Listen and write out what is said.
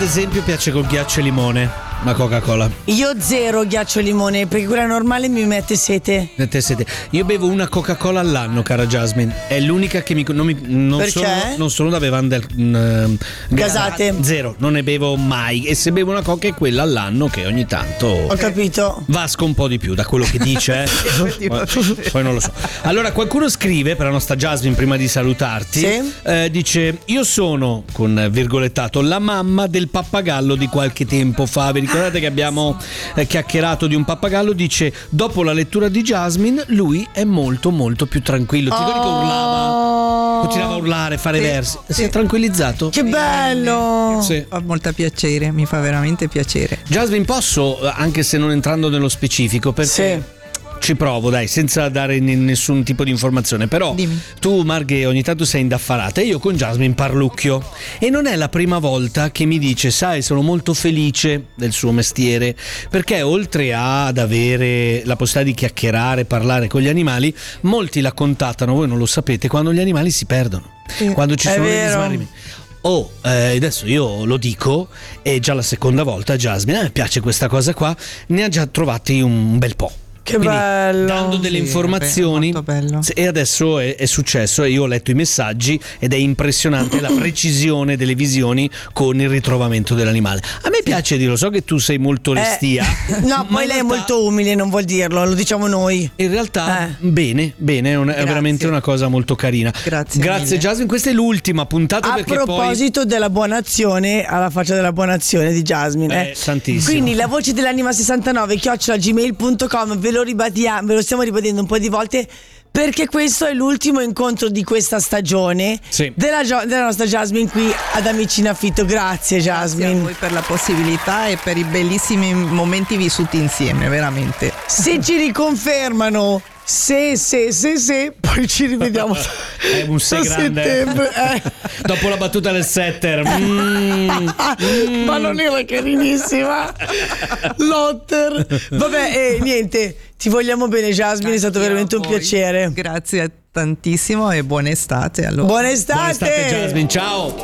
ad esempio piace col ghiaccio e limone. La Coca-Cola. Io zero ghiaccio e limone, perché quella normale mi mette sete. Io bevo una Coca-Cola all'anno, cara Jasmine. È l'unica che non sono da bevande gasate. Zero, non ne bevo mai. E se bevo una Coca è quella all'anno, che ogni tanto ho capito. Vasco un po' di più da quello che dice. Poi non lo so. Allora qualcuno scrive per la nostra Jasmine, prima di salutarti, sì? Dice: io sono, con virgolettato, la mamma del pappagallo di qualche tempo fa. Vi ricordate che abbiamo chiacchierato di un pappagallo? Dice: dopo la lettura di Jasmine lui è molto molto più tranquillo. Ti ricordi che urlava? Continuava a urlare, fare versi. Si è tranquillizzato? Che bello! Sì. Fa molto piacere, mi fa veramente piacere. Jasmine, posso, anche se non entrando nello specifico, perché sì, ci provo, dai, senza dare nessun tipo di informazione. Però dimmi. Tu, Marghe, ogni tanto sei indaffarata e io con Jasmine parlucchio. E non è la prima volta che mi dice: sai, sono molto felice del suo mestiere, perché oltre ad avere la possibilità di chiacchierare, parlare con gli animali, molti la contattano, voi non lo sapete, quando gli animali si perdono, quando ci sono degli smarrimenti. Adesso io lo dico, è già la seconda volta Jasmine, a me piace questa cosa qua, ne ha già trovati un bel po'. Che Quindi, bello, dando delle informazioni, e adesso è successo, e io ho letto i messaggi ed è impressionante la precisione delle visioni con il ritrovamento dell'animale. A me piace dirlo, so che tu sei molto restia. No, poi lei è molto umile, non vuol dirlo, lo diciamo noi. In realtà bene, è veramente una cosa molto carina. Grazie Jasmine, questa è l'ultima puntata. A proposito della buona azione, alla faccia della buona azione di Jasmine, tantissimo. Quindi la voce dell'anima 69 @gmail.com, ve lo stiamo ribadendo un po' di volte, perché questo è l'ultimo incontro di questa stagione della nostra Jasmine qui ad Amici in Affitto. Grazie Jasmine. Grazie a voi per la possibilità e per i bellissimi momenti vissuti insieme, veramente. Se ci riconfermano, se, poi ci rivediamo è un se grande settembre. Dopo la battuta del setter. Ma non era carinissima Lotter. Vabbè, niente, ti vogliamo bene Jasmine, è stato veramente un piacere. Grazie tantissimo e buona estate allora. Buona estate Jasmine, ciao.